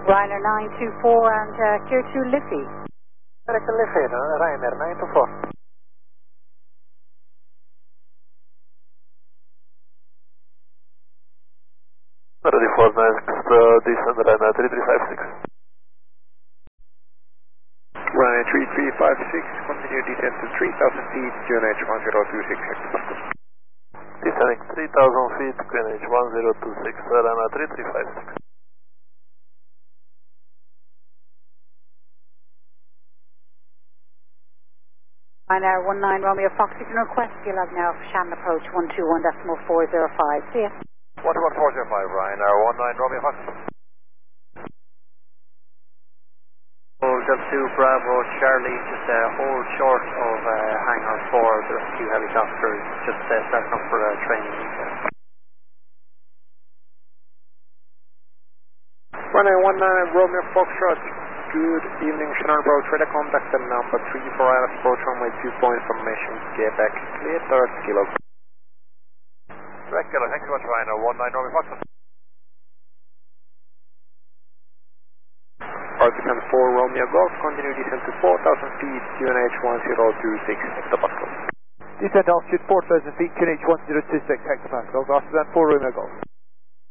Ryanair 924 and clear to Liffey. Correct, Liffey, Ryanair 924. Ready for next descent, Ryanair 3356. Ryanair 3356, continue descent to 3000 feet, QNH 1026 hectopascals. Descending 3000 feet, QNH 1026, Ryanair 3356. Ryanair 19 Romeo Fox, you can request you'll have now Shannon approach 121.405. See ya. 11405, Ryanair 19 Romeo Fox. Delta 2 Bravo Charlie, just hold short of hangar 4, the rescue helicopters, just starting up for training. Ryanair 19 Romeo Foxtrot, good evening, Shannon Bravo, Trader contact number 3 for ILS approach runway 2 point information, get back, clear 3rd kilo. Correct, kilo, thanks so much, Ryanair 19 Romeo Fox. Descent 4 Romeo Golf, continue descent to 4000 feet, QNH 1026 hectopascals. Descent altitude 4000 feet, QNH 1026 hectopascals, after that 4 Romeo Golf.